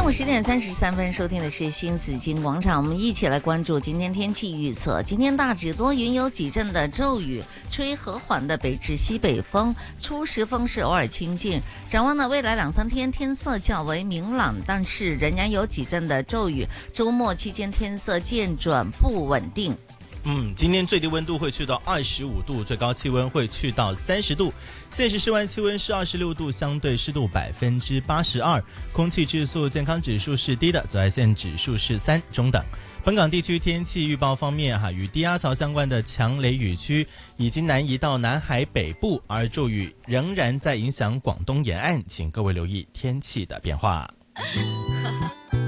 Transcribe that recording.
午10点33分，收听的是新紫金广场，我们一起来关注今天天气预测。今天大致多云，有几阵的骤雨，吹和缓的北至西北风，初时风势偶尔清劲。展望呢，未来2-3天天色较为明朗，但是仍然有几阵的骤雨。周末期间天色渐转不稳定。 今天最低温度会去到25度，最高气温会去到30度。现实室外气温是26度，相对湿度82%，空气质素健康指数是低的，紫外线指数是3，中等。本港地区天气预报方面，与低压槽相关的强雷雨区已经南移到南海北部，而骤雨仍然在影响广东沿岸，请各位留意天气的变化。